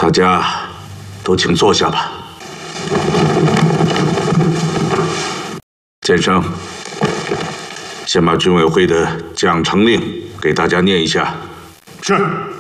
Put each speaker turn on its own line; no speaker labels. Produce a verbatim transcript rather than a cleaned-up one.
大家都请坐下吧。建生，先把军委会的奖惩令给大家念一下。
是。